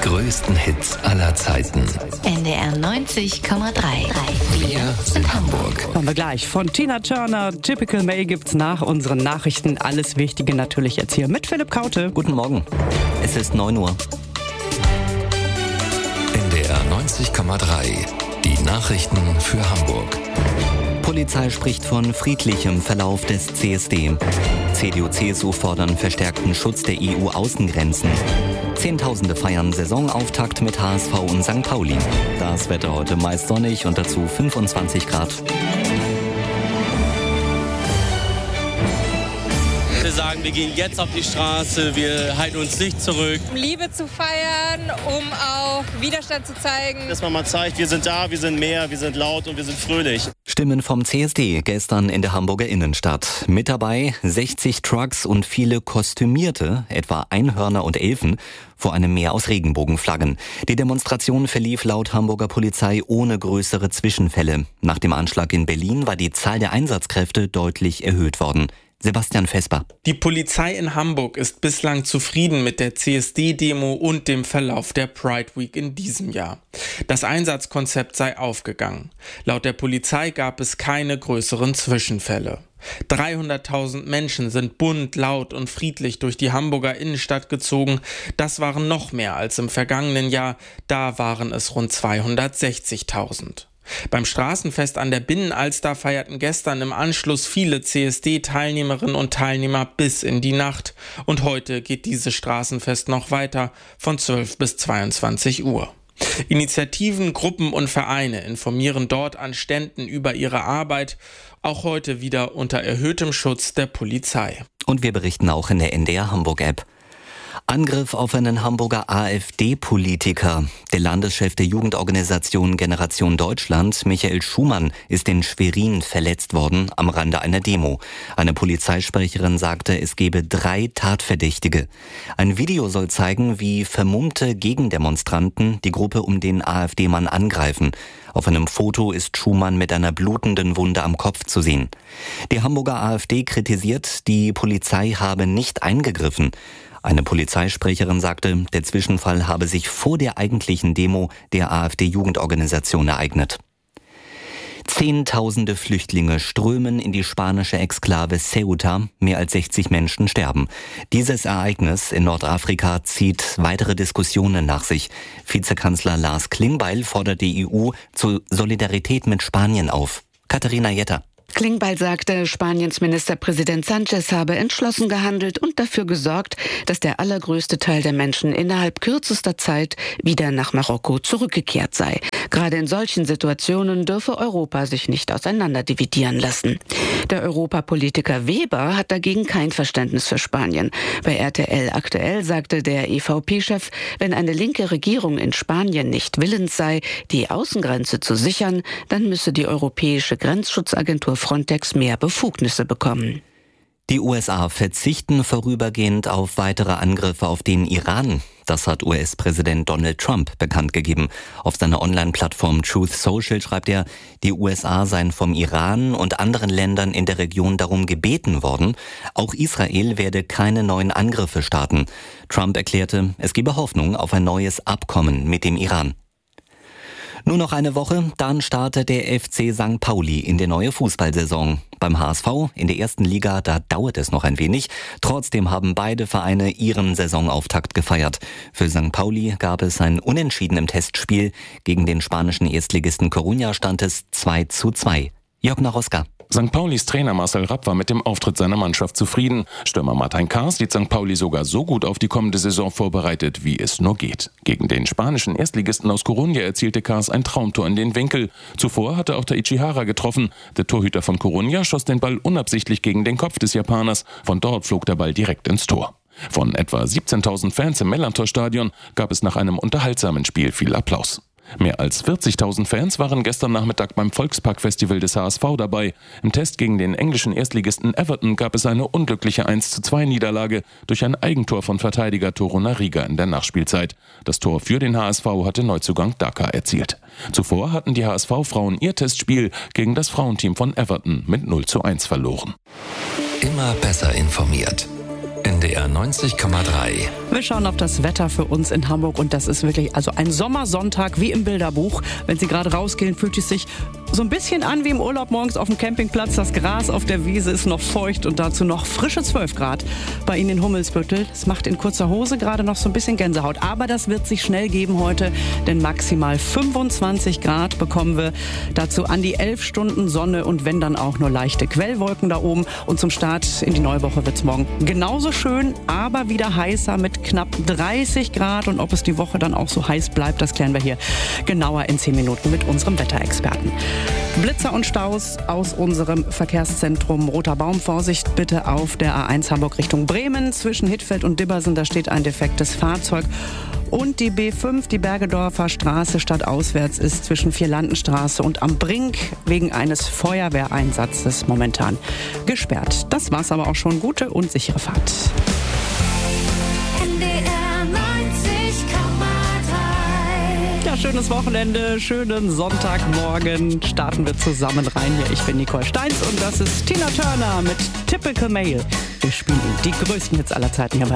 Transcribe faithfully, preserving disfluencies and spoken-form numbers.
größten Hits aller Zeiten. N D R neunzig Komma drei. Wir sind Hamburg. Kommen wir gleich. Von Tina Turner, Typical May gibt's nach unseren Nachrichten alles Wichtige natürlich jetzt hier mit Philipp Kaute. Guten Morgen. Es ist neun Uhr. N D R neunzig Komma drei. Die Nachrichten für Hamburg. Polizei spricht von friedlichem Verlauf des C S D. C D U C S U fordern verstärkten Schutz der E U-Außengrenzen. Zehntausende feiern Saisonauftakt mit H S V und Sankt Pauli. Das Wetter heute meist sonnig und dazu fünfundzwanzig Grad. Wir sagen, wir gehen jetzt auf die Straße, wir halten uns nicht zurück. Um Liebe zu feiern, um auch Widerstand zu zeigen. Dass man mal zeigt, wir sind da, wir sind mehr, wir sind laut und wir sind fröhlich. Stimmen vom C S D gestern in der Hamburger Innenstadt. Mit dabei sechzig Trucks und viele Kostümierte, etwa Einhörner und Elfen, vor einem Meer aus Regenbogenflaggen. Die Demonstration verlief laut Hamburger Polizei ohne größere Zwischenfälle. Nach dem Anschlag in Berlin war die Zahl der Einsatzkräfte deutlich erhöht worden. Sebastian Vesper. Die Polizei in Hamburg ist bislang zufrieden mit der C S D-Demo und dem Verlauf der Pride Week in diesem Jahr. Das Einsatzkonzept sei aufgegangen. Laut der Polizei gab es keine größeren Zwischenfälle. dreihunderttausend Menschen sind bunt, laut und friedlich durch die Hamburger Innenstadt gezogen. Das waren noch mehr als im vergangenen Jahr. Da waren es rund zweihundertsechzigtausend. Beim Straßenfest an der Binnenalster feierten gestern im Anschluss viele C S D-Teilnehmerinnen und Teilnehmer bis in die Nacht. Und heute geht dieses Straßenfest noch weiter von zwölf bis zweiundzwanzig Uhr. Initiativen, Gruppen und Vereine informieren dort an Ständen über ihre Arbeit, auch heute wieder unter erhöhtem Schutz der Polizei. Und wir berichten auch in der N D R Hamburg-App. Angriff auf einen Hamburger AfD-Politiker. Der Landeschef der Jugendorganisation Generation Deutschland, Michael Schumann, ist in Schwerin verletzt worden am Rande einer Demo. Eine Polizeisprecherin sagte, es gebe drei Tatverdächtige. Ein Video soll zeigen, wie vermummte Gegendemonstranten die Gruppe um den AfD-Mann angreifen. Auf einem Foto ist Schumann mit einer blutenden Wunde am Kopf zu sehen. Die Hamburger AfD kritisiert, die Polizei habe nicht eingegriffen. Eine Polizeisprecherin sagte, der Zwischenfall habe sich vor der eigentlichen Demo der AfD-Jugendorganisation ereignet. Zehntausende Flüchtlinge strömen in die spanische Exklave Ceuta. Mehr als sechzig Menschen sterben. Dieses Ereignis in Nordafrika zieht weitere Diskussionen nach sich. Vizekanzler Lars Klingbeil fordert die E U zur Solidarität mit Spanien auf. Katharina Jetter. Klingbeil sagte, Spaniens Ministerpräsident Sánchez habe entschlossen gehandelt und dafür gesorgt, dass der allergrößte Teil der Menschen innerhalb kürzester Zeit wieder nach Marokko zurückgekehrt sei. Gerade in solchen Situationen dürfe Europa sich nicht auseinanderdividieren lassen. Der Europapolitiker Weber hat dagegen kein Verständnis für Spanien. Bei R T L aktuell sagte der E V P-Chef, wenn eine linke Regierung in Spanien nicht willens sei, die Außengrenze zu sichern, dann müsse die Europäische Grenzschutzagentur Frontex mehr Befugnisse bekommen. Die U S A verzichten vorübergehend auf weitere Angriffe auf den Iran. Das hat U S-Präsident Donald Trump bekannt gegeben. Auf seiner Online-Plattform Truth Social schreibt er, die U S A seien vom Iran und anderen Ländern in der Region darum gebeten worden, auch Israel werde keine neuen Angriffe starten. Trump erklärte, es gebe Hoffnung auf ein neues Abkommen mit dem Iran. Nur noch eine Woche, dann startet der F C Sankt Pauli in die neue Fußballsaison. Beim H S V in der ersten Liga, da dauert es noch ein wenig. Trotzdem haben beide Vereine ihren Saisonauftakt gefeiert. Für Sankt Pauli gab es ein Unentschieden im Testspiel. Gegen den spanischen Erstligisten Coruña stand es zwei zu zwei. Jörg Naroska. Sankt Paulis Trainer Marcel Rapp war mit dem Auftritt seiner Mannschaft zufrieden. Stürmer Martin Kaas sieht Sankt Pauli sogar so gut auf die kommende Saison vorbereitet, wie es nur geht. Gegen den spanischen Erstligisten aus Coruña erzielte Kaas ein Traumtor in den Winkel. Zuvor hatte auch der Ichihara getroffen. Der Torhüter von Coruña schoss den Ball unabsichtlich gegen den Kopf des Japaners. Von dort flog der Ball direkt ins Tor. Von etwa siebzehntausend Fans im Mellantor-Stadion gab es nach einem unterhaltsamen Spiel viel Applaus. Mehr als vierzigtausend Fans waren gestern Nachmittag beim Volkspark-Festival des H S V dabei. Im Test gegen den englischen Erstligisten Everton gab es eine unglückliche eins zu zwei Niederlage durch ein Eigentor von Verteidiger Torunariga in der Nachspielzeit. Das Tor für den H S V hatte Neuzugang Daka erzielt. Zuvor hatten die H S V-Frauen ihr Testspiel gegen das Frauenteam von Everton mit null zu eins verloren. Immer besser informiert. N D R neunzig Komma drei. Wir schauen auf das Wetter für uns in Hamburg und das ist wirklich also ein Sommersonntag wie im Bilderbuch. Wenn Sie gerade rausgehen, fühlt es sich so ein bisschen an wie im Urlaub morgens auf dem Campingplatz. Das Gras auf der Wiese ist noch feucht und dazu noch frische zwölf Grad bei Ihnen in Hummelsbüttel. Es macht in kurzer Hose gerade noch so ein bisschen Gänsehaut. Aber das wird sich schnell geben heute, denn maximal fünfundzwanzig Grad bekommen wir. Dazu an die elf Stunden Sonne und wenn dann auch nur leichte Quellwolken da oben. Und zum Start in die neue Woche wird es morgen genauso schön, aber wieder heißer mit knapp dreißig Grad. Und ob es die Woche dann auch so heiß bleibt, das klären wir hier genauer in zehn Minuten mit unserem Wetterexperten. Blitzer und Staus aus unserem Verkehrszentrum Roter Baum. Vorsicht bitte auf der A eins Hamburg Richtung Bremen. Zwischen Hittfeld und Dibbersen, da steht ein defektes Fahrzeug. Und die B fünf, die Bergedorfer Straße stadtauswärts, ist zwischen Vierlandenstraße und am Brink wegen eines Feuerwehreinsatzes momentan gesperrt. Das war's aber auch schon. Gute und sichere Fahrt. N D R neunzig Komma drei. Ja, schönes Wochenende, schönen Sonntagmorgen. Starten wir zusammen rein hier. Ich bin Nicole Steins und das ist Tina Turner mit Typical Male. Wir spielen die größten Hits aller Zeiten hier bei